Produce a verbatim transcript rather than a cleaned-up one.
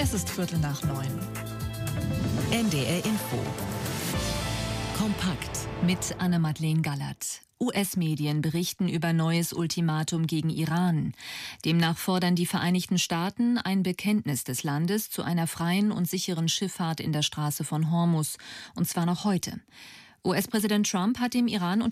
Es ist Viertel nach neun. N D R Info. Kompakt. Mit Anne-Madeleine Gallert. U S-Medien berichten über neues Ultimatum gegen Iran. Demnach fordern die Vereinigten Staaten ein Bekenntnis des Landes zu einer freien und sicheren Schifffahrt in der Straße von Hormuz, und zwar noch heute. U S-Präsident Trump hat dem Iran